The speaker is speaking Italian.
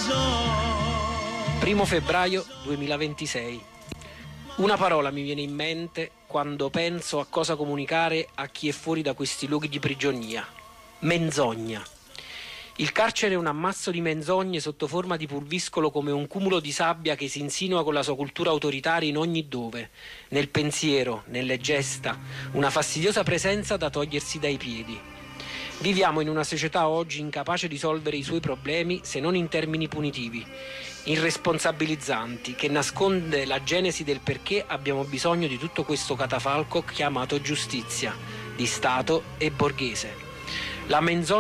1 febbraio 2026. Una parola mi viene in mente quando penso a cosa comunicare a chi è fuori da questi luoghi di prigionia. Menzogna. Il carcere è un ammasso di menzogne sotto forma di pulviscolo, come un cumulo di sabbia che si insinua con la sua cultura autoritaria in ogni dove, nel pensiero, nelle gesta, una fastidiosa presenza da togliersi dai piedi. Viviamo in una società oggi incapace di risolvere i suoi problemi se non in termini punitivi, irresponsabilizzanti, che nasconde la genesi del perché abbiamo bisogno di tutto questo catafalco chiamato giustizia, di Stato e borghese. La menzogna